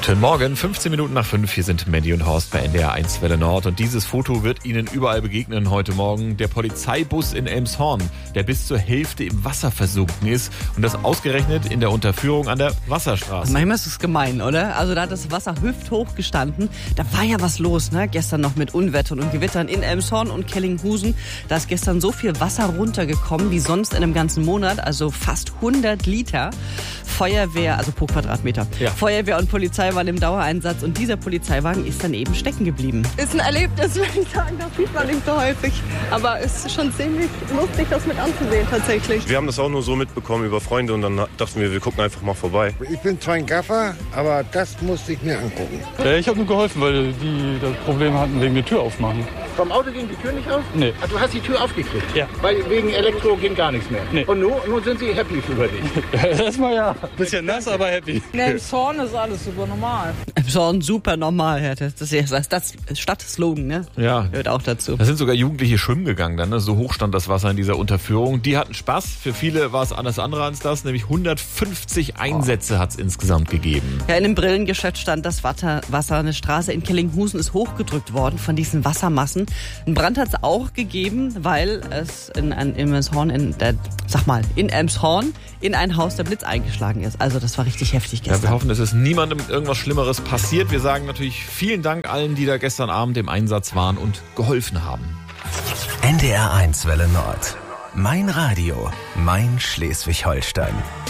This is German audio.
Guten Morgen, 15 Minuten nach 5. Hier sind Mandy und Horst bei NDR 1 Welle Nord. Und dieses Foto wird Ihnen überall begegnen heute Morgen. Der Polizeibus in Elmshorn, der bis zur Hälfte im Wasser versunken ist. Und das ausgerechnet in der Unterführung an der Wasserstraße. Manchmal ist es gemein, oder? Also da hat das Wasser hüfthoch gestanden. Da war ja was los, ne? Gestern noch mit Unwettern und Gewittern in Elmshorn und Kellinghusen. Da ist gestern so viel Wasser runtergekommen wie sonst in einem ganzen Monat. Also fast 100 Liter. Feuerwehr, also pro Quadratmeter. Ja. Feuerwehr und Polizei waren im Dauereinsatz und dieser Polizeiwagen ist dann eben stecken geblieben. Ist ein Erlebnis, würde ich sagen, das sieht man nicht so häufig. Aber es ist schon ziemlich lustig, das mit anzusehen tatsächlich. Wir haben das auch nur so mitbekommen über Freunde und dann dachten wir gucken einfach mal vorbei. Ich bin zwar ein Gaffer, aber das musste ich mir angucken. Ja, ich habe nur geholfen, weil die das Problem hatten wegen der Tür aufmachen. Vom Auto ging die Tür nicht auf? Nee. Also du hast die Tür aufgekriegt? Ja. Weil wegen Elektro ging gar nichts mehr? Nee. Und nun sind sie happy über dich? Erstmal ja. Bisschen nass, aber happy. In Elmshorn ist alles super normal. Elmshorn super normal, das ist das Stadtslogan, ne? Ja. Gehört auch dazu. Da sind sogar Jugendliche schwimmen gegangen dann, ne? So hoch stand das Wasser in dieser Unterführung. Die hatten Spaß. Für viele war es alles andere als das, nämlich 150 Einsätze hat es insgesamt gegeben. Ja, in einem Brillengeschäft stand das Wasser. Eine Straße in Kellinghusen ist hochgedrückt worden von diesen Wassermassen. Einen Brand hat es auch gegeben, weil es in Elmshorn in ein Haus der Blitz eingeschlagen ist. Also das war richtig heftig gestern. Ja, wir hoffen, es ist niemandem irgendwas Schlimmeres passiert. Wir sagen natürlich vielen Dank allen, die da gestern Abend im Einsatz waren und geholfen haben. NDR 1 Welle Nord. Mein Radio, mein Schleswig-Holstein.